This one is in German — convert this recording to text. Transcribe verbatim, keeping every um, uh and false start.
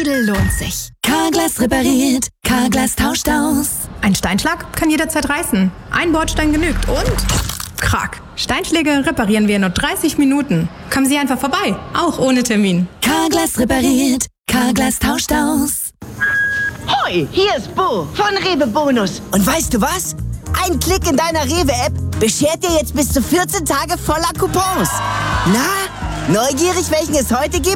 Lidl lohnt sich. Carglass repariert, Carglass tauscht aus. Ein Steinschlag kann jederzeit reißen. Ein Bordstein genügt und... Krack. Steinschläge reparieren wir in nur dreißig Minuten. Kommen Sie einfach vorbei, auch ohne Termin. Carglass repariert, Carglass tauscht aus. Hoi, hier ist Bo von Rewe Bonus. Und weißt du was? Ein Klick in deiner Rewe-App beschert dir jetzt bis zu vierzehn Tage voller Coupons. Na, neugierig, welchen es heute gibt?